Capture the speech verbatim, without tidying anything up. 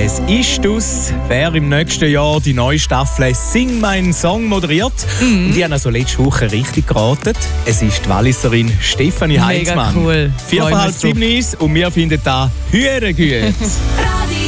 Es ist aus, wer im nächsten Jahr die neue Staffel «Sing meinen Song» moderiert. Mhm. Und ich habe also letzte Woche richtig geraten. Es ist die Walliserin Stefanie Heinzmann. Mega cool. Vier vor halb sieben ist und wir finden da «Hüre gut».